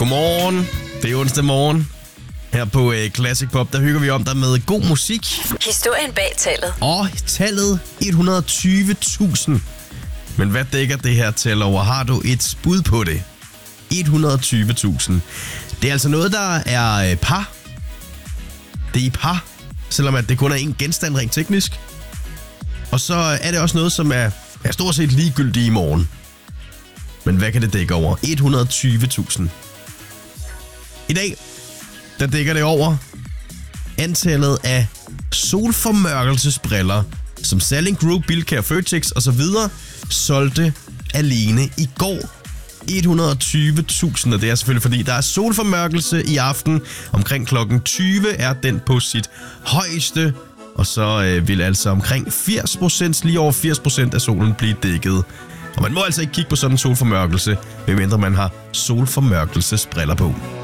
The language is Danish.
Godmorgen. Det er onsdag morgen. Her på Classic Pop, der hygger vi om dig med god musik. Historien bag tallet. Og tallet 120.000. Men hvad dækker det her tal over? Har du et bud på det? 120.000. Det er altså noget, der er par. Det er i par, selvom at det kun er en genstand rent teknisk. Og så er det også noget, som er stort set ligegyldigt i morgen. Men hvad kan det dække over? 120.000. I dag, der dækker det over antallet af solformørkelsesbriller, som Salling Group, Bilka, Føtex osv. solgte alene i går. 120.000, og det er selvfølgelig fordi, der er solformørkelse i aften. Omkring klokken 20 er den på sit højeste, og så vil altså omkring 80%, lige over 80% af solen blive dækket. Og man må altså ikke kigge på sådan en solformørkelse, medmindre man har solformørkelsesbriller på.